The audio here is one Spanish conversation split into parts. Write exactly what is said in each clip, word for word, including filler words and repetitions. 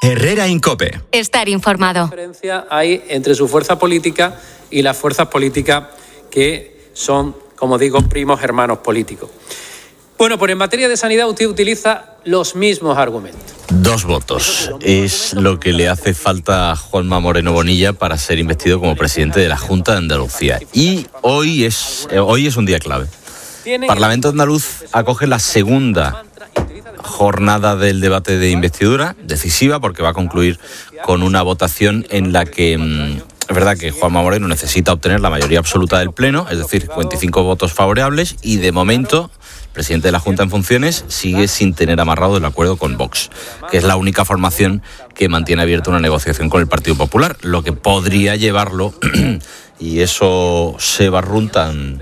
Herrera Incope. Estar informado. ¿Qué diferencia hay entre su fuerza política y las fuerzas políticas que son, como digo, primos hermanos políticos? Bueno, pues en materia de sanidad usted utiliza los mismos argumentos. Dos votos es lo que le hace falta a Juanma Moreno Bonilla para ser investido como presidente de la Junta de Andalucía. Y hoy es, hoy es un día clave. El Parlamento andaluz acoge la segunda jornada del debate de investidura, decisiva porque va a concluir con una votación en la que mmm, es verdad que Juanma Moreno necesita obtener la mayoría absoluta del Pleno, es decir, cincuenta y cinco votos favorables, y de momento el presidente de la Junta en funciones sigue sin tener amarrado el acuerdo con Vox, que es la única formación que mantiene abierta una negociación con el Partido Popular, lo que podría llevarlo, y eso se barruntan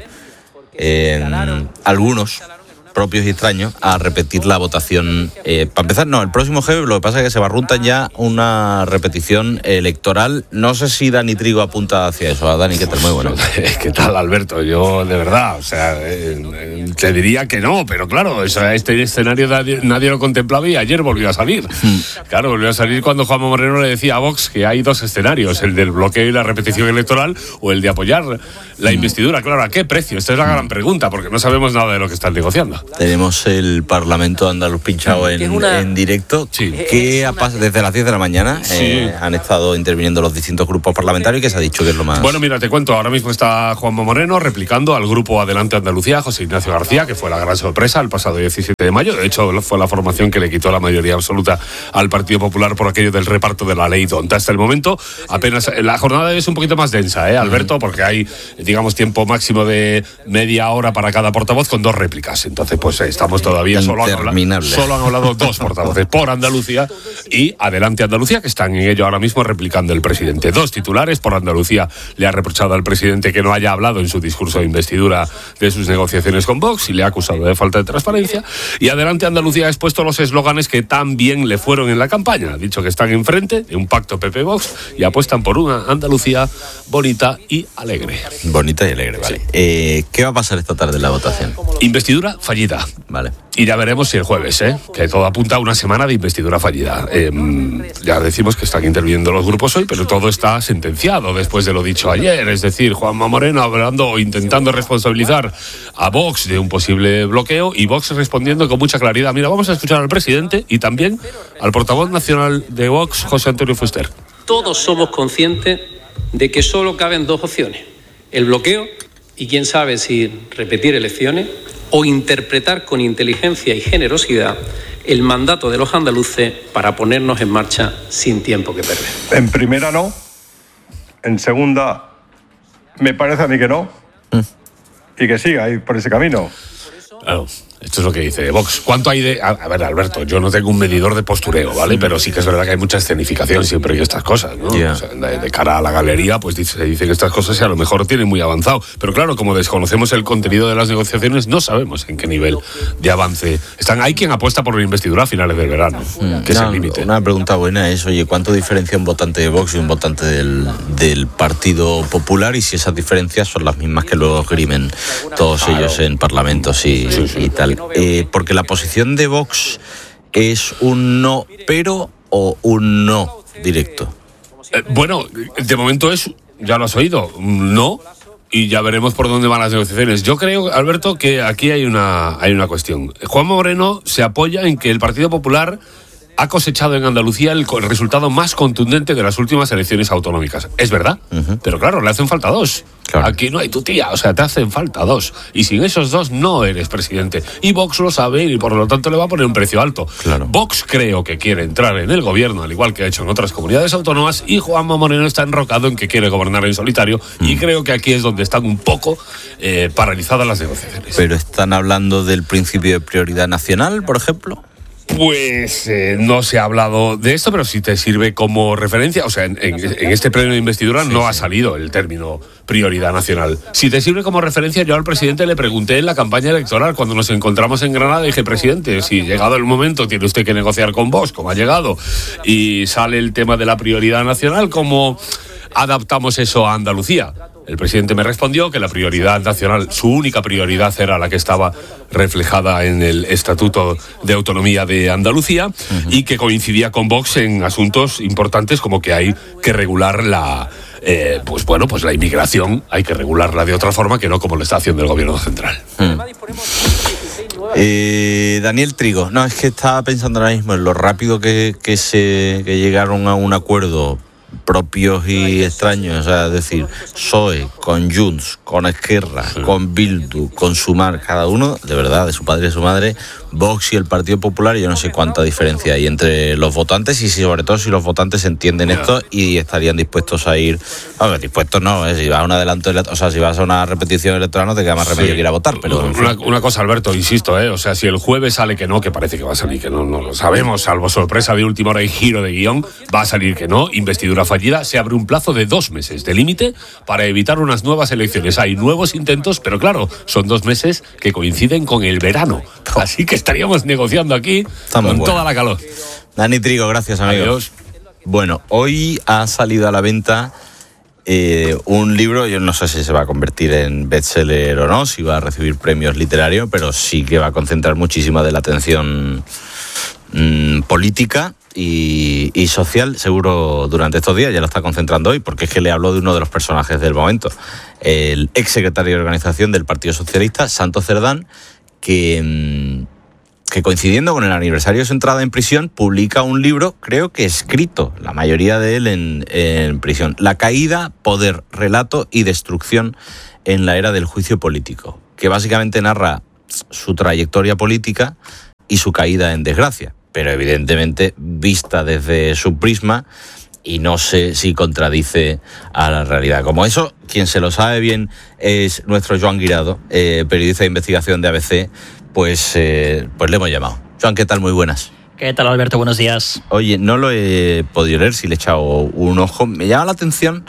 en algunos propios y extraños, a repetir la votación. Eh, para empezar, no, el próximo jueves lo que pasa es que se barruntan ya una repetición electoral. No sé si Dani Trigo apunta hacia eso. A Dani, ¿qué tal? Muy bueno. ¿Qué tal, Alberto? Yo, de verdad, o sea, eh, eh, te diría que no, pero claro, o sea, este escenario nadie, nadie lo contemplaba y ayer volvió a salir. Claro, volvió a salir cuando Juanma Moreno le decía a Vox que hay dos escenarios, el del bloqueo y la repetición electoral o el de apoyar la investidura. Claro, ¿a qué precio? Esta es la gran pregunta, porque no sabemos nada de lo que están negociando. Tenemos el Parlamento andaluz pinchado en, una... en directo, sí. que ha pas- desde las diez de la mañana sí. eh, han estado interviniendo los distintos grupos parlamentarios y que se ha dicho que es lo más... Bueno, mira, te cuento, ahora mismo está Juanma Moreno replicando al grupo Adelante Andalucía, José Ignacio García, que fue la gran sorpresa el pasado diecisiete de mayo. De hecho, fue la formación que le quitó la mayoría absoluta al Partido Popular por aquello del reparto de la ley tonta. Hasta el momento, apenas... La jornada es un poquito más densa, ¿eh, Alberto? Porque hay, digamos, tiempo máximo de media hora para cada portavoz con dos réplicas. Entonces, pues estamos todavía, solo han, hablado, solo han hablado dos portavoces por Andalucía y Adelante Andalucía, que están en ello ahora mismo replicando el presidente. Dos titulares. Por Andalucía le ha reprochado al presidente que no haya hablado en su discurso de investidura de sus negociaciones con Vox y le ha acusado de falta de transparencia. Y Adelante Andalucía ha expuesto los eslóganes que tan bien le fueron en la campaña. Ha dicho que están enfrente de un pacto P P-Vox y apuestan por una Andalucía bonita y alegre. Bonita y alegre, vale. Sí. Eh, ¿Qué va a pasar esta tarde en la votación? Investidura fallida. Vale. Y ya veremos si el jueves, ¿eh? Que todo apunta a una semana de investidura fallida. Eh, ya decimos que están interviniendo los grupos hoy, pero todo está sentenciado después de lo dicho ayer. Es decir, Juanma Moreno hablando o intentando responsabilizar a Vox de un posible bloqueo y Vox respondiendo con mucha claridad. Mira, vamos a escuchar al presidente y también al portavoz nacional de Vox, José Antonio Fuster. Todos somos conscientes de que solo caben dos opciones: el bloqueo y quién sabe si repetir elecciones, o interpretar con inteligencia y generosidad el mandato de los andaluces para ponernos en marcha sin tiempo que perder. En primera no, en segunda me parece a mí que no, mm. y que siga ahí por ese camino. Claro. Esto es lo que dice Vox. ¿Cuánto hay de...? A ver, Alberto, yo no tengo un medidor de postureo, ¿vale? Pero sí que es verdad que hay mucha escenificación siempre en estas cosas, ¿no? Yeah. O sea, de, de cara a la galería, pues dice, se dicen estas cosas y a lo mejor tienen muy avanzado. Pero claro, como desconocemos el contenido de las negociaciones, no sabemos en qué nivel de avance están. Hay quien apuesta por una investidura a finales del verano, mm, que no, es el límite. Una pregunta buena es, oye, ¿cuánto diferencia un votante de Vox y un votante del, del Partido Popular? Y si esas diferencias son las mismas que luego esgrimen todos claro. ellos en parlamentos y, sí, sí. y tal. Eh, porque la posición de Vox es un no, pero o un no directo. Eh, bueno, de momento es, ya lo has oído, un no, y ya veremos por dónde van las negociaciones. Yo creo, Alberto, que aquí hay una, hay una cuestión. Juanma Moreno se apoya en que el Partido Popular ha cosechado en Andalucía el, el resultado más contundente de las últimas elecciones autonómicas. Es verdad, uh-huh. pero claro, le hacen falta dos. Claro. Aquí no hay tu tía, o sea, te hacen falta dos. Y sin esos dos no eres presidente. Y Vox lo sabe y por lo tanto le va a poner un precio alto. Claro. Vox creo que quiere entrar en el gobierno, al igual que ha hecho en otras comunidades autónomas, y Juanma Moreno está enrocado en que quiere gobernar en solitario. Mm. Y creo que aquí es donde están un poco eh, paralizadas las negociaciones. ¿Pero están hablando del principio de prioridad nacional, por ejemplo? Pues eh, no se ha hablado de esto, pero si te sirve como referencia, o sea, en, en, en este pleno de investidura sí, no sí. ha salido el término prioridad nacional. Si te sirve como referencia, yo al presidente le pregunté en la campaña electoral, cuando nos encontramos en Granada, dije, presidente, si llegado el momento tiene usted que negociar con Vox, como ha llegado, y sale el tema de la prioridad nacional, ¿cómo adaptamos eso a Andalucía? El presidente me respondió que la prioridad nacional, su única prioridad era la que estaba reflejada en el Estatuto de Autonomía de Andalucía, uh-huh. y que coincidía con Vox en asuntos importantes como que hay que regular la... Eh, pues bueno, pues la inmigración hay que regularla de otra forma que no como lo está haciendo el gobierno central. Hmm. Eh, Daniel Trigo, no, es que estaba pensando ahora mismo en lo rápido que, que se que llegaron a un acuerdo propios y extraños, o sea, es decir, P S O E con Junts, con Esquerra, sí. con Bildu, con Sumar, cada uno, de verdad, de su padre y de su madre, Vox y el Partido Popular, y yo no sé cuánta diferencia hay entre los votantes y sobre todo si los votantes entienden esto y estarían dispuestos a ir, bueno, dispuestos no, ¿eh? Si vas a un adelanto, o sea, si vas a una repetición electoral no te queda más remedio sí. que ir a votar, pero... En fin. Una, una cosa, Alberto, insisto, ¿eh? O sea, si el jueves sale que no, que parece que va a salir que no, no lo sabemos, salvo sorpresa de última hora y giro de guión, va a salir que no, investidura fallida, se abre un plazo de dos meses de límite para evitar unas nuevas elecciones. Hay nuevos intentos, pero claro, son dos meses que coinciden con el verano, así que estaríamos negociando aquí Está con toda la calor. Dani Trigo, gracias, amigo. Adiós. Bueno, hoy ha salido a la venta eh, un libro, yo no sé si se va a convertir en bestseller o no, si va a recibir premios literarios, pero sí que va a concentrar muchísima de la atención mmm, política y, y social, seguro durante estos días, ya lo está concentrando hoy, porque es que le habló de uno de los personajes del momento, el exsecretario de Organización del Partido Socialista, Santos Cerdán, que, que coincidiendo con el aniversario de su entrada en prisión, publica un libro, creo que escrito, la mayoría de él en, en prisión, La caída, poder, relato y destrucción en la era del juicio político, que básicamente narra su trayectoria política y su caída en desgracia, pero evidentemente vista desde su prisma, y no sé si contradice a la realidad. Como eso, quien se lo sabe bien es nuestro Joan Guirado, eh, periodista de investigación de A B C, pues, eh, pues le hemos llamado. Joan, ¿qué tal? Muy buenas. ¿Qué tal, Alberto? Buenos días. Oye, no lo he podido leer, si le he echado un ojo. Me llama la atención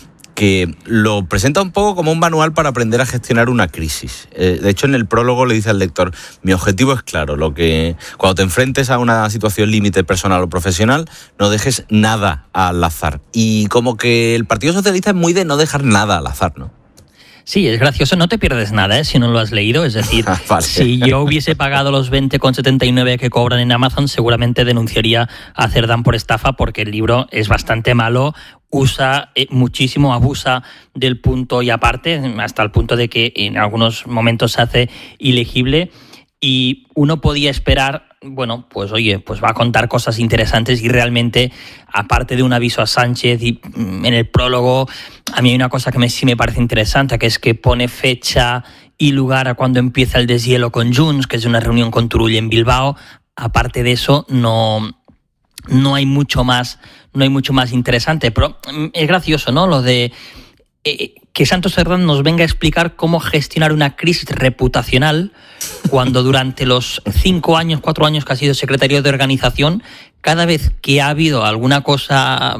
que lo presenta un poco como un manual para aprender a gestionar una crisis. Eh, de hecho, en el prólogo le dice al lector, mi objetivo es claro, lo que cuando te enfrentes a una situación límite personal o profesional, no dejes nada al azar. Y como que el Partido Socialista es muy de no dejar nada al azar, ¿no? Sí, es gracioso, no te pierdes nada, ¿eh? Si no lo has leído, es decir, vale. Si yo hubiese pagado los veinte con setenta y nueve que cobran en Amazon, seguramente denunciaría a Cerdán por estafa, porque el libro es bastante malo, usa eh, muchísimo, abusa del punto y aparte, hasta el punto de que en algunos momentos se hace ilegible, y uno podía esperar, bueno, pues oye, pues va a contar cosas interesantes, y realmente, aparte de un aviso a Sánchez, y en el prólogo, a mí hay una cosa que me, sí me parece interesante, que es que pone fecha y lugar a cuando empieza el deshielo con Junts, que es una reunión con Turull en Bilbao. Aparte de eso, no, no hay mucho más, no hay mucho más interesante, pero es gracioso, ¿no? Lo de eh, que Santos Cerdán nos venga a explicar cómo gestionar una crisis reputacional cuando durante los cinco años, cuatro años que ha sido secretario de Organización, cada vez que ha habido alguna cosa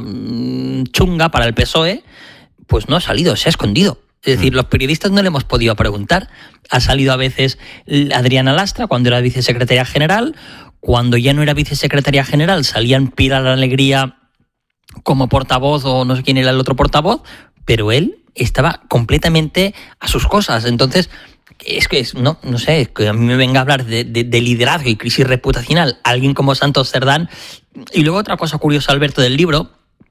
chunga para el P S O E, pues no ha salido, se ha escondido. Es decir, los periodistas no le hemos podido preguntar. Ha salido a veces Adriana Lastra cuando era vicesecretaria general, cuando ya no era vicesecretaria general salían Pilar Alegría como portavoz o no sé quién era el otro portavoz, pero él estaba completamente a sus cosas. Entonces, es que, es, no, no sé, es que a mí me venga a hablar de, de, de liderazgo y crisis reputacional alguien como Santos Cerdán. Y luego otra cosa curiosa, Alberto, del libro,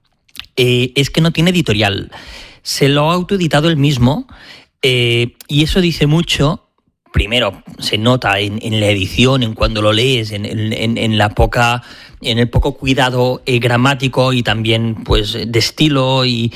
eh, es que no tiene editorial. Se lo ha autoeditado él mismo, eh, y eso dice mucho. Primero, se nota en, en la edición, en cuando lo lees, en, en, en la poca, en el poco cuidado eh, gramático y también pues de estilo y,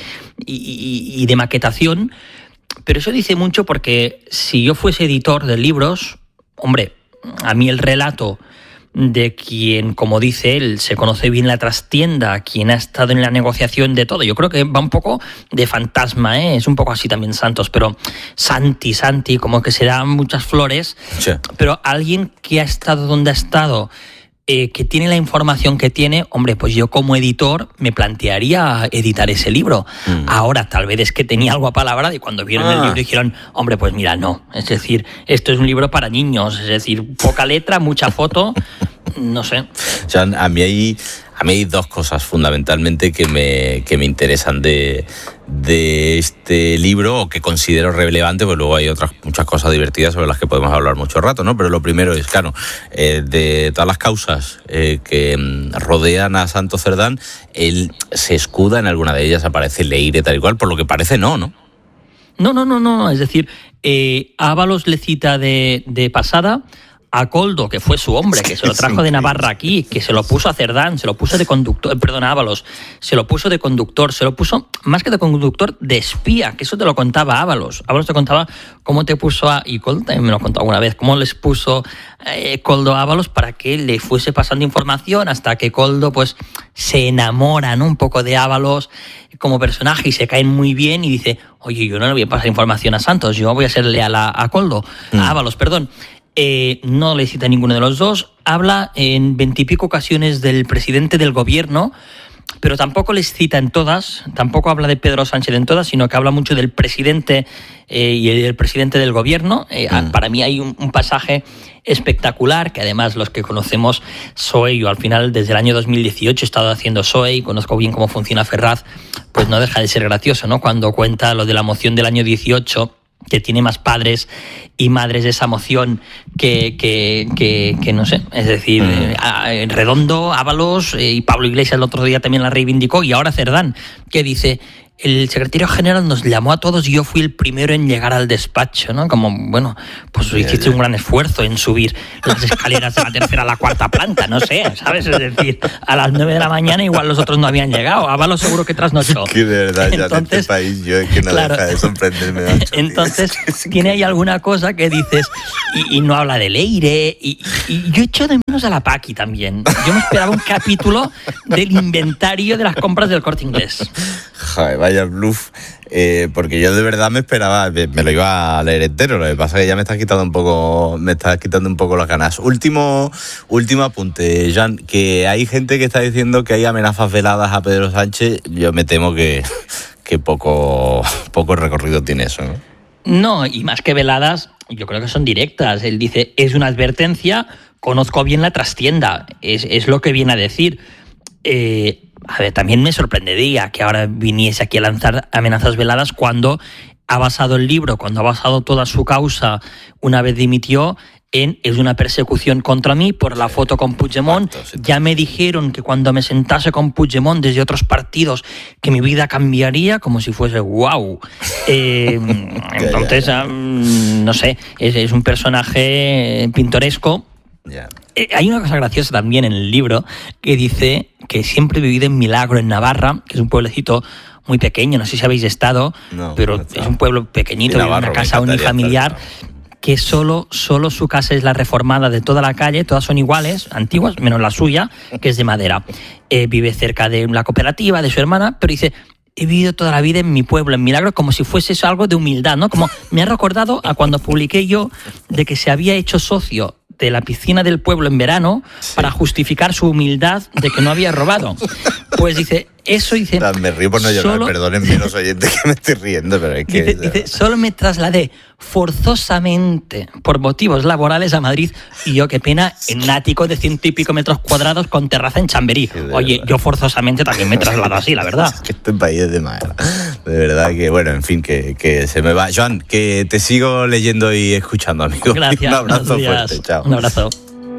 y, y de maquetación. Pero eso dice mucho porque si yo fuese editor de libros, hombre, a mí el relato de quien, como dice él, se conoce bien la trastienda, quien ha estado en la negociación de todo, yo creo que va un poco de fantasma, ¿eh? Es un poco así también Santos, pero Santi, Santi, como que se dan muchas flores, sí. Pero alguien que ha estado donde ha estado, eh, que tiene la información que tiene, hombre, pues yo como editor me plantearía editar ese libro. Mm. Ahora, tal vez es que tenía algo a palabra y cuando vieron ah. el libro dijeron, hombre, pues mira, no. Es decir, esto es un libro para niños, es decir, poca letra, mucha foto, no sé. O sea, a mí hay, A mí hay dos cosas fundamentalmente que me, que me interesan de, de este libro, o que considero relevante, pues luego hay otras muchas cosas divertidas sobre las que podemos hablar mucho rato, ¿no? Pero lo primero es, claro, eh, de todas las causas eh, que rodean a Santos Cerdán, él se escuda en alguna de ellas, aparece Leire tal y cual, por lo que parece no, ¿no? No, no, no, no, es decir, eh, Ábalos le cita de, de pasada a Koldo, que fue su hombre, que se lo trajo de Navarra aquí, que se lo puso a Cerdán, se lo puso de conductor, perdón, a Ábalos, se lo puso de conductor, se lo puso, más que de conductor, de espía, que eso te lo contaba Ábalos. Ábalos te contaba cómo te puso a, y Koldo también me lo contó alguna vez, cómo les puso eh, Koldo a Ábalos para que le fuese pasando información hasta que Koldo pues se enamora, ¿no?, un poco de Ábalos como personaje y se caen muy bien y dice, oye, yo no le voy a pasar información a Santos, yo voy a ser leal a, a Koldo, mm. a Ábalos, perdón. Eh, no le cita a ninguno de los dos, habla en veintipico ocasiones del presidente del gobierno, pero tampoco les cita en todas, tampoco habla de Pedro Sánchez en todas, sino que habla mucho del presidente eh, y el, el presidente del gobierno. Eh, mm. Para mí hay un, un pasaje espectacular, que además los que conocemos S O E, yo al final desde el año dos mil dieciocho he estado haciendo S O E y conozco bien cómo funciona Ferraz, pues no deja de ser gracioso, ¿no?, cuando cuenta lo de la moción del año dieciocho, que tiene más padres y madres de esa moción que, que, que, que no sé, es decir, mm. Redondo, Ábalos eh, y Pablo Iglesias el otro día también la reivindicó, y ahora Cerdán, que dice, el secretario general nos llamó a todos y yo fui el primero en llegar al despacho, ¿no? Como, bueno, pues hiciste un gran esfuerzo en subir las escaleras de la tercera a la cuarta planta, no sé, ¿sabes? Es decir, a las nueve de la mañana igual los otros no habían llegado, Ábalos seguro que trasnochó. Que de verdad, ya entonces, en este país yo es que no claro, deja de sorprenderme. Macho, entonces, tiene ahí alguna cosa que dices, y, y no habla de Leire, y, y yo echo de menos a la Paqui también. Yo me esperaba un capítulo del inventario de las compras del Corte Inglés. Joder, vaya bluff, eh, porque yo de verdad me esperaba, me lo iba a leer entero, lo que pasa es que ya me estás quitando un poco, me estás quitando un poco las ganas. Último, último apunte, Jan, que hay gente que está diciendo que hay amenazas veladas a Pedro Sánchez, yo me temo que, que poco, poco recorrido tiene eso, ¿no? No, y más que veladas, yo creo que son directas. Él dice, es una advertencia, conozco bien la trastienda, es, es lo que viene a decir. Eh, a ver, también me sorprendería que ahora viniese aquí a lanzar amenazas veladas cuando ha basado el libro, cuando ha basado toda su causa una vez dimitió en es una persecución contra mí por la foto con Puigdemont. Ya me dijeron que cuando me sentase con Puigdemont desde otros partidos que mi vida cambiaría, como si fuese wow. Eh, entonces, um, no sé, es, es un personaje pintoresco. Yeah. Eh, hay una cosa graciosa también en el libro que dice que siempre he vivido en Milagro, en Navarra, que es un pueblecito muy pequeño, no sé si habéis estado, no, pero no es un pueblo pequeñito, de una casa unifamiliar, que solo, solo su casa es la reformada de toda la calle, todas son iguales, antiguas, menos la suya, que es de madera. Eh, vive cerca de la cooperativa de su hermana, pero dice, he vivido toda la vida en mi pueblo, en Milagro, como si fuese eso algo de humildad, ¿no? Como me ha recordado a cuando publiqué yo de que se había hecho socio de la piscina del pueblo en verano, sí, para justificar su humildad de que no había robado. Pues dice, eso dice... Me río por no llorar, solo... perdónenme los oyentes que me estoy riendo, pero es que... Dice, dice, solo me trasladé forzosamente por motivos laborales a Madrid y yo, qué pena, en un ático de ciento y pico metros cuadrados con terraza en Chamberí. Sí, Oye, verdad. Yo forzosamente también me traslado así, la verdad. Es que este país es de madera. De verdad que, bueno, en fin, que, que se me va. Joan, que te sigo leyendo y escuchando, amigo. Gracias. Un abrazo fuerte, chao. Un abrazo.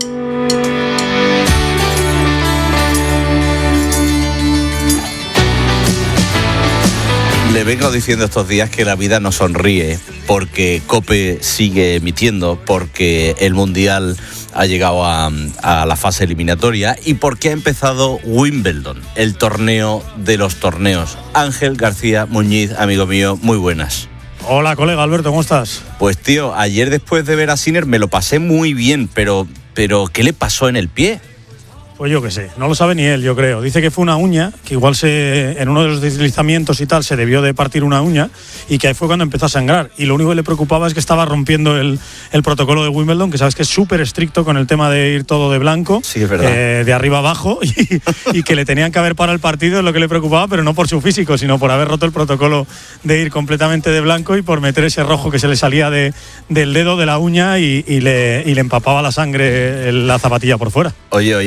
Le vengo diciendo estos días que la vida no sonríe porque COPE sigue emitiendo, porque el Mundial ha llegado a, a la fase eliminatoria y porque ha empezado Wimbledon, el torneo de los torneos. Ángel García Muñiz, amigo mío, muy buenas. Hola, colega Alberto, ¿cómo estás? Pues tío, ayer después de ver a Sinner me lo pasé muy bien, pero, pero ¿qué le pasó en el pie? Pues yo qué sé, no lo sabe ni él, yo creo. Dice que fue una uña, que igual se, en uno de los deslizamientos y tal se debió de partir una uña y que ahí fue cuando empezó a sangrar. Y lo único que le preocupaba es que estaba rompiendo el, el protocolo de Wimbledon, que sabes que es súper estricto con el tema de ir todo de blanco, sí, es verdad. Eh, de arriba abajo, y, y que le tenían que haber parado el partido, es lo que le preocupaba, pero no por su físico, sino por haber roto el protocolo de ir completamente de blanco y por meter ese rojo que se le salía de, del dedo, de la uña y, y, le, y le empapaba la sangre la zapatilla por fuera. Oye, oye, ahora hablamos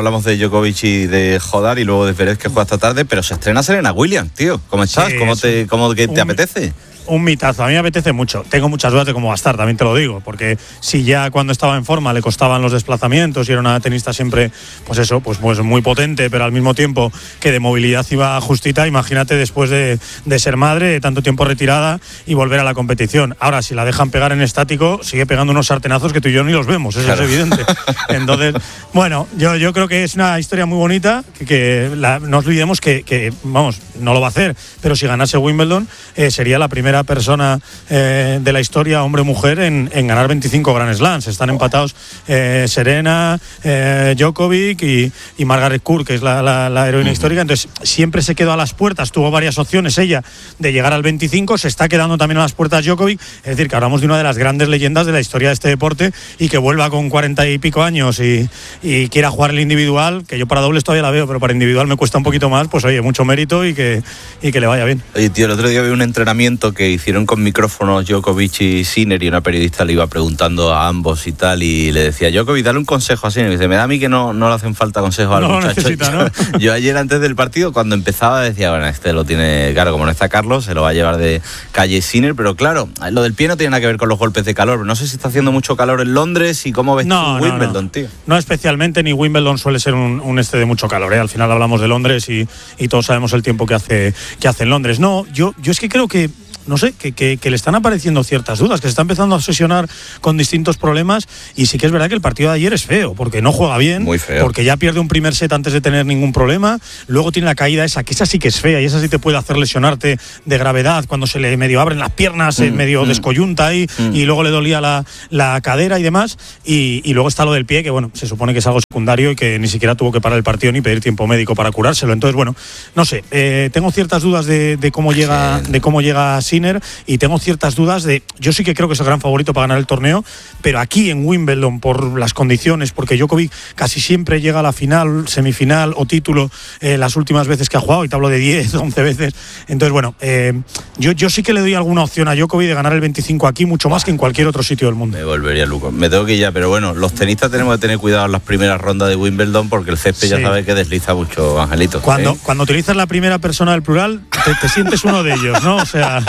hablamos de Djokovic y de Jodar y luego de Pérez, que juega esta tarde, pero se estrena Serena Williams, tío. ¿Cómo estás? Sí, ¿Cómo te, cómo que te un... apetece? Un mitazo, a mí me apetece mucho. Tengo muchas dudas de cómo va a estar, también te lo digo, porque si ya cuando estaba en forma le costaban los desplazamientos y era una tenista siempre, pues eso, pues, pues muy potente, pero al mismo tiempo que de movilidad iba justita, imagínate después de, de ser madre, de tanto tiempo retirada y volver a la competición. Ahora, si la dejan pegar en estático, sigue pegando unos sartenazos que tú y yo ni los vemos, eso claro. Es evidente. Entonces, bueno, yo, yo creo que es una historia muy bonita, que, que la, no olvidemos que, que, vamos, no lo va a hacer, pero si ganase Wimbledon, eh, sería la primera persona eh, de la historia, hombre o mujer, en, en ganar veinticinco Grand Slams. Están empatados eh, Serena, eh, Djokovic y, y Margaret Court, que es la, la, la heroína uh-huh. histórica. Entonces, siempre se quedó a las puertas. Tuvo varias opciones ella de llegar al veinticinco. Se está quedando también a las puertas Djokovic. Es decir, que hablamos de una de las grandes leyendas de la historia de este deporte y que vuelva con cuarenta y pico años y, y quiera jugar el individual, que yo para dobles todavía la veo, pero para individual me cuesta un poquito más. Pues oye, mucho mérito y que, y que le vaya bien. Oye, tío, el otro día vi un entrenamiento que hicieron con micrófonos Djokovic y Sinner y una periodista le iba preguntando a ambos y tal y le decía, Djokovic, dale un consejo a Sinner. Y dice, me da a mí que no, no le hacen falta consejos al no muchacho. Necesita, ¿no? yo, yo ayer antes del partido, cuando empezaba, decía, bueno, este lo tiene, claro, como no está Carlos, se lo va a llevar de calle Sinner, pero claro, lo del pie no tiene nada que ver con los golpes de calor. No sé si está haciendo mucho calor en Londres y cómo ves no, tú no, Wimbledon, no. tío. No especialmente, ni Wimbledon suele ser un, un este de mucho calor, ¿eh? Al final hablamos de Londres y, y todos sabemos el tiempo que hace, que hace en Londres. No, yo, yo es que creo que no sé, que, que, que le están apareciendo ciertas dudas, que se está empezando a obsesionar con distintos problemas y sí que es verdad que el partido de ayer es feo, porque no juega bien, muy feo, porque ya pierde un primer set antes de tener ningún problema, luego tiene la caída esa, que esa sí que es fea y esa sí te puede hacer lesionarte de gravedad cuando se le medio abren las piernas, mm, eh, medio mm, descoyunta ahí mm. y luego le dolía la, la cadera y demás y, y luego está lo del pie, que bueno, se supone que es algo secundario y que ni siquiera tuvo que parar el partido ni pedir tiempo médico para curárselo, entonces bueno, no sé, eh, tengo ciertas dudas de, de cómo llega, de cómo llega Sinner y tengo ciertas dudas de, yo sí que creo que es el gran favorito para ganar el torneo, pero aquí en Wimbledon por las condiciones, porque Djokovic casi siempre llega a la final, semifinal o título eh, las últimas veces que ha jugado, y te hablo de diez, once veces, entonces bueno, eh, yo, yo sí que le doy alguna opción a Djokovic de ganar el veinticinco aquí, mucho más que en cualquier otro sitio del mundo. Me volvería loco, me tengo que ir ya, pero bueno, los tenistas tenemos que tener cuidado en las primeras rondas de Wimbledon porque el césped sí. ya sabes que desliza mucho, Angelito. Cuando, ¿eh? cuando utilizas la primera persona del plural, te, te sientes uno de ellos, ¿no? O sea...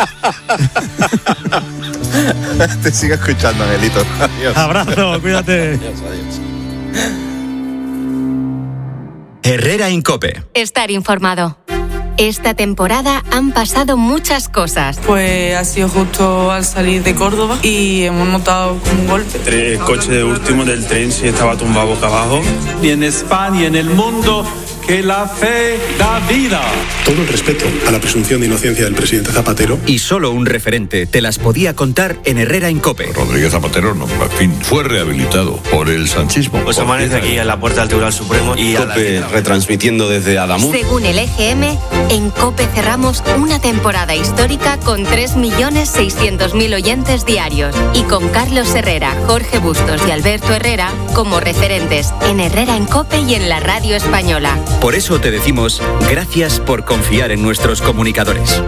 Te sigo escuchando, Angelito. Adiós. Abrazo, cuídate. Adiós, adiós. Herrera Incope. Estar informado. Esta temporada han pasado muchas cosas. Pues ha sido justo al salir de Córdoba y hemos notado un golpe. El coche último del tren sí estaba tumbado boca abajo. Y en España y en el mundo, que la fe da vida. Todo el respeto a la presunción de inocencia del presidente Zapatero. Y solo un referente te las podía contar en Herrera Incope. Rodríguez Zapatero, no, en fin, fue rehabilitado por el sanchismo. Pues amanece aquí en la puerta del Tribunal Supremo y Cope a la... retransmitiendo desde Adamuz. Según el E G M, en Cope cerramos una temporada histórica con tres millones seiscientos mil oyentes diarios y con Carlos Herrera, Jorge Bustos y Alberto Herrera como referentes en Herrera en Cope y en la radio española. Por eso te decimos gracias por confiar en nuestros comunicadores.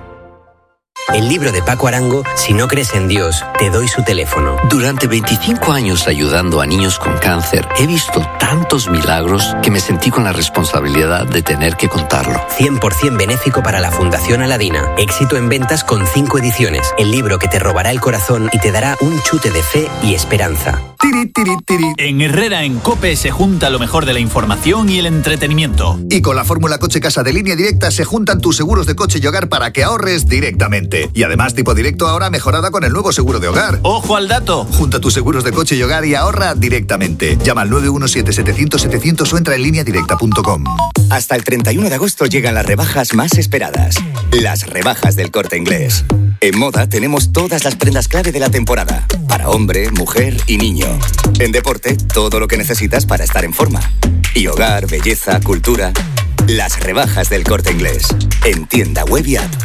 El libro de Paco Arango, Si no crees en Dios, te doy su teléfono. Durante veinticinco años ayudando a niños con cáncer, he visto tantos milagros que me sentí con la responsabilidad de tener que contarlo. cien por ciento benéfico para la Fundación Aladina. Éxito en ventas con cinco ediciones. El libro que te robará el corazón y te dará un chute de fe y esperanza. Tiri, tiri, tiri. En Herrera en Cope se junta lo mejor de la información y el entretenimiento. Y con la fórmula Coche Casa de Línea Directa se juntan tus seguros de coche y hogar para que ahorres directamente. Y además tipo directo ahora mejorada con el nuevo seguro de hogar. ¡Ojo al dato! Junta tus seguros de coche y hogar y ahorra directamente. Llama al nueve uno siete, setecientos, setecientos o entra en línea directa punto com. Hasta el treinta y uno de agosto llegan las rebajas más esperadas. Las rebajas del Corte Inglés. En moda tenemos todas las prendas clave de la temporada. Para hombre, mujer y niño. En deporte, todo lo que necesitas para estar en forma. Y hogar, belleza, cultura. Las rebajas del Corte Inglés. En tienda web y app.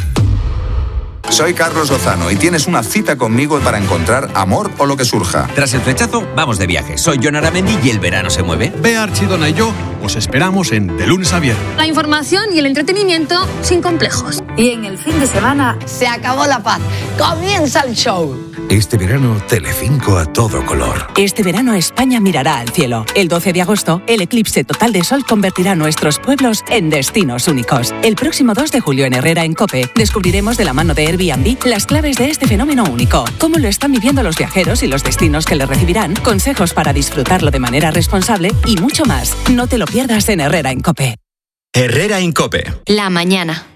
Soy Carlos Lozano y tienes una cita conmigo para encontrar amor o lo que surja. Tras el flechazo, vamos de viaje. Soy Jon Aramendi y el verano se mueve. Ve a Archidona y yo Os esperamos en De Lunes a Viernes. La información y el entretenimiento sin complejos. Y en el fin de semana se acabó la paz. Comienza el show. Este verano, Telecinco a todo color. Este verano España mirará al cielo. El doce de agosto, el eclipse total de sol convertirá nuestros pueblos en destinos únicos. El próximo dos de julio en Herrera en COPE, descubriremos de la mano de Airbnb las claves de este fenómeno único. Cómo lo están viviendo los viajeros y los destinos que le recibirán, consejos para disfrutarlo de manera responsable y mucho más. No te lo pierdas en Herrera en COPE. Herrera en COPE. La mañana.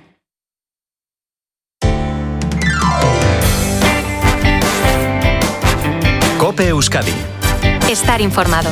COPE Euskadi. Estar informado.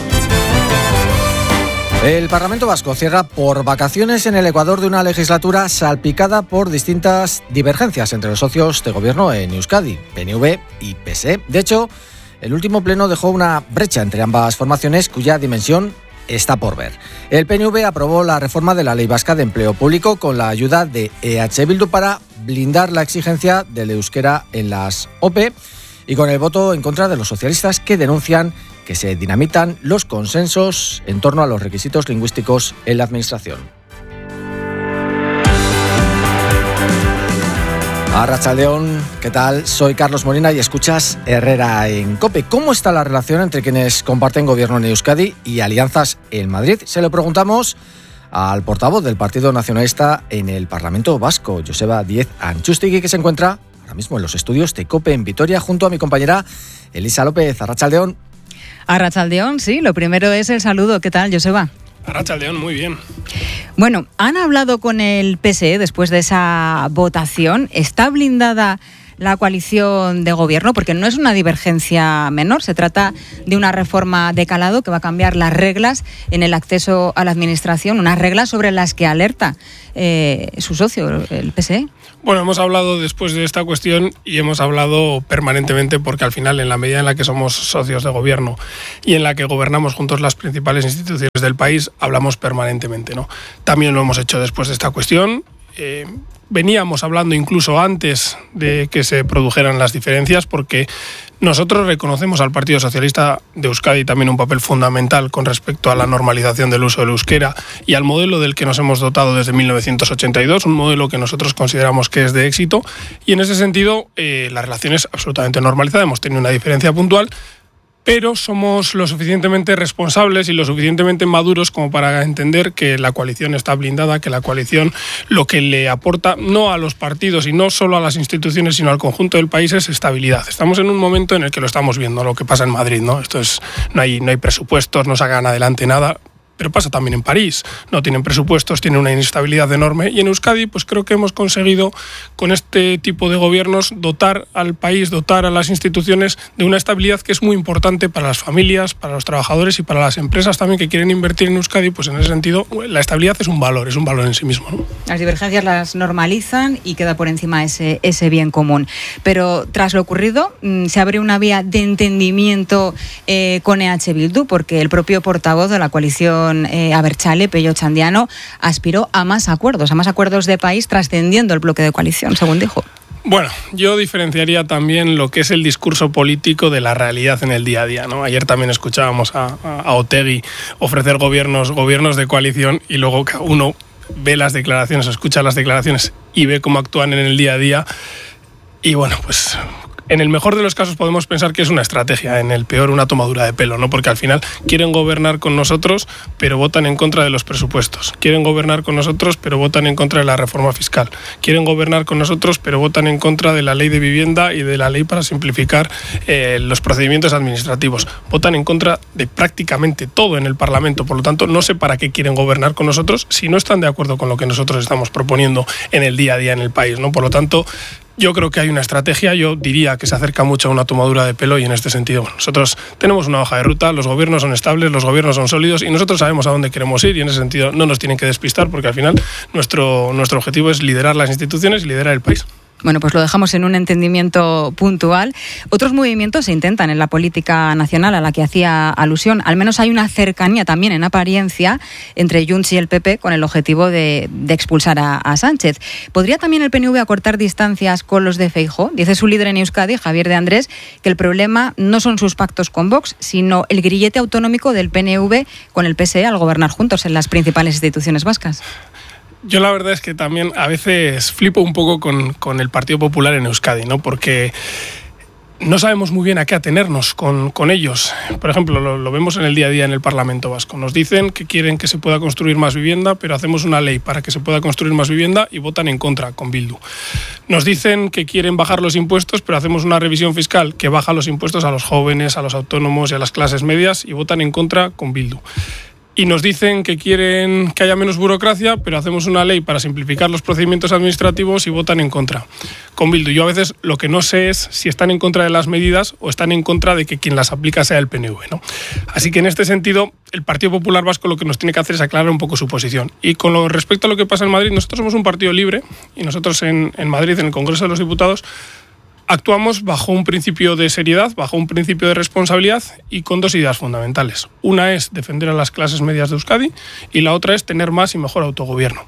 El Parlamento Vasco cierra por vacaciones en el Ecuador de una legislatura salpicada por distintas divergencias entre los socios de gobierno en Euskadi, P N V y P S E. De hecho, el último pleno dejó una brecha entre ambas formaciones cuya dimensión está por ver. El P N V aprobó la reforma de la Ley Vasca de Empleo Público con la ayuda de E H Bildu para blindar la exigencia del euskera en las O P E y con el voto en contra de los socialistas que denuncian que se dinamitan los consensos en torno a los requisitos lingüísticos en la administración. Arratsaldeon, ¿qué tal? Soy Carlos Molina y escuchas Herrera en COPE. ¿Cómo está la relación entre quienes comparten gobierno en Euskadi y alianzas en Madrid? Se lo preguntamos al portavoz del Partido Nacionalista en el Parlamento Vasco, Joseba Díez Antxustegui, que se encuentra ahora mismo en los estudios de COPE en Vitoria junto a mi compañera Elisa López. Arratsaldeon. Arratsaldeon, sí. Lo primero es el saludo. ¿Qué tal, Joseba? Arratsaldeon, muy bien. Bueno, han hablado con el P S E después de esa votación. ¿Está blindada la coalición de gobierno? Porque no es una divergencia menor. Se trata de una reforma de calado que va a cambiar las reglas en el acceso a la administración, unas reglas sobre las que alerta eh, su socio, el P S E. Bueno, hemos hablado después de esta cuestión y hemos hablado permanentemente porque al final, en la medida en la que somos socios de gobierno y en la que gobernamos juntos las principales instituciones del país, hablamos permanentemente, ¿no? También lo hemos hecho después de esta cuestión. Eh, veníamos hablando incluso antes de que se produjeran las diferencias porque nosotros reconocemos al Partido Socialista de Euskadi también un papel fundamental con respecto a la normalización del uso del euskera y al modelo del que nos hemos dotado desde mil novecientos ochenta y dos, un modelo que nosotros consideramos que es de éxito y en ese sentido eh, la relación es absolutamente normalizada. Hemos tenido una diferencia puntual, pero somos lo suficientemente responsables y lo suficientemente maduros como para entender que la coalición está blindada, que la coalición lo que le aporta no a los partidos y no solo a las instituciones, sino al conjunto del país es estabilidad. Estamos en un momento en el que lo estamos viendo, lo que pasa en Madrid, ¿no? Esto es, no hay, no hay presupuestos, no sacan adelante nada. Pero pasa también en París, no tienen presupuestos, tienen una inestabilidad enorme y en Euskadi pues creo que hemos conseguido con este tipo de gobiernos dotar al país, dotar a las instituciones de una estabilidad que es muy importante para las familias, para los trabajadores y para las empresas también que quieren invertir en Euskadi, pues en ese sentido la estabilidad es un valor, es un valor en sí mismo, ¿no? Las divergencias las normalizan y queda por encima ese, ese bien común. Pero tras lo ocurrido se abre una vía de entendimiento eh, con E H Bildu porque el propio portavoz de la coalición Eh, Abertzale, Pello Txandiano, aspiró a más acuerdos, a más acuerdos de país trascendiendo el bloque de coalición, según dijo. Bueno, yo diferenciaría también lo que es el discurso político de la realidad en el día a día, ¿no? Ayer también escuchábamos a, a Otegi ofrecer gobiernos, gobiernos de coalición y luego uno ve las declaraciones, escucha las declaraciones y ve cómo actúan en el día a día y bueno, pues en el mejor de los casos podemos pensar que es una estrategia, en el peor una tomadura de pelo, ¿no? Porque al final quieren gobernar con nosotros, pero votan en contra de los presupuestos. Quieren gobernar con nosotros, pero votan en contra de la reforma fiscal. Quieren gobernar con nosotros, pero votan en contra de la ley de vivienda y de la ley para simplificar eh, los procedimientos administrativos. Votan en contra de prácticamente todo en el Parlamento. Por lo tanto, no sé para qué quieren gobernar con nosotros si no están de acuerdo con lo que nosotros estamos proponiendo en el día a día en el país, ¿no? Por lo tanto, yo creo que hay una estrategia, yo diría que se acerca mucho a una tomadura de pelo y en este sentido, bueno, nosotros tenemos una hoja de ruta, los gobiernos son estables, los gobiernos son sólidos y nosotros sabemos a dónde queremos ir y en ese sentido no nos tienen que despistar porque al final nuestro, nuestro objetivo es liderar las instituciones y liderar el país. Bueno, pues lo dejamos en un entendimiento puntual. Otros movimientos se intentan en la política nacional a la que hacía alusión. Al menos hay una cercanía también en apariencia entre Junts y el P P con el objetivo de, de expulsar a, a Sánchez. ¿Podría también el P N V acortar distancias con los de Feijóo? Dice su líder en Euskadi, Javier de Andrés, que el problema no son sus pactos con Vox, sino el grillete autonómico del P N V con el P S E al gobernar juntos en las principales instituciones vascas. Yo la verdad es que también a veces flipo un poco con, con el Partido Popular en Euskadi, ¿no? Porque no sabemos muy bien a qué atenernos con, con ellos. Por ejemplo, lo, lo vemos en el día a día en el Parlamento Vasco. Nos dicen que quieren que se pueda construir más vivienda, pero hacemos una ley para que se pueda construir más vivienda y votan en contra con Bildu. Nos dicen que quieren bajar los impuestos, pero hacemos una revisión fiscal que baja los impuestos a los jóvenes, a los autónomos y a las clases medias y votan en contra con Bildu. Y nos dicen que quieren que haya menos burocracia, pero hacemos una ley para simplificar los procedimientos administrativos y votan en contra con Bildu. Yo a veces lo que no sé es si están en contra de las medidas o están en contra de que quien las aplica sea el P N V, ¿no? Así que en este sentido, el Partido Popular Vasco lo que nos tiene que hacer es aclarar un poco su posición. Y con lo respecto a lo que pasa en Madrid, nosotros somos un partido libre y nosotros en, en Madrid, en el Congreso de los Diputados, actuamos bajo un principio de seriedad, bajo un principio de responsabilidad y con dos ideas fundamentales. Una es defender a las clases medias de Euskadi y la otra es tener más y mejor autogobierno.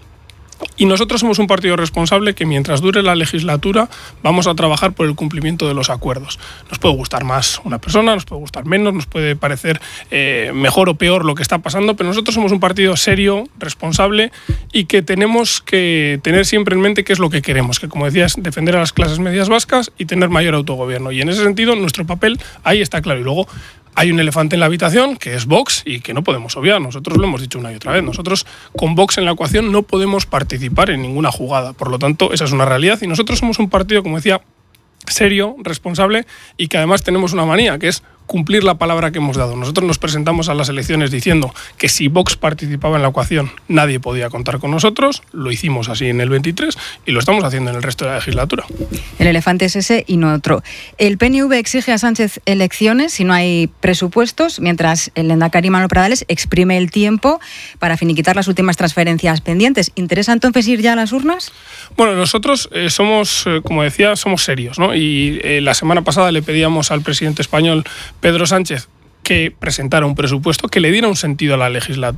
Y nosotros somos un partido responsable que mientras dure la legislatura vamos a trabajar por el cumplimiento de los acuerdos. Nos puede gustar más una persona, nos puede gustar menos, nos puede parecer eh, mejor o peor lo que está pasando, pero nosotros somos un partido serio, responsable y que tenemos que tener siempre en mente qué es lo que queremos, que como decía es defender a las clases medias vascas y tener mayor autogobierno. Y en ese sentido nuestro papel ahí está claro. Y luego hay un elefante en la habitación, que es Vox, y que no podemos obviar. Nosotros lo hemos dicho una y otra vez. Nosotros, con Vox en la ecuación, no podemos participar en ninguna jugada. Por lo tanto, esa es una realidad. Y nosotros somos un partido, como decía, serio, responsable, y que además tenemos una manía, que es cumplir la palabra que hemos dado. Nosotros nos presentamos a las elecciones diciendo que si Vox participaba en la ecuación nadie podía contar con nosotros, lo hicimos así en el veintitrés y lo estamos haciendo en el resto de la legislatura. El elefante es ese y no otro. El P N V exige a Sánchez elecciones si no hay presupuestos, mientras el lehendakari Manuel Pradales exprime el tiempo para finiquitar las últimas transferencias pendientes. ¿Interesa entonces ir ya a las urnas? Bueno, nosotros eh, somos, eh, como decía, somos serios, ¿no? Y eh, la semana pasada le pedíamos al presidente español Pedro Sánchez que presentara un presupuesto que le diera un sentido a la legislatura.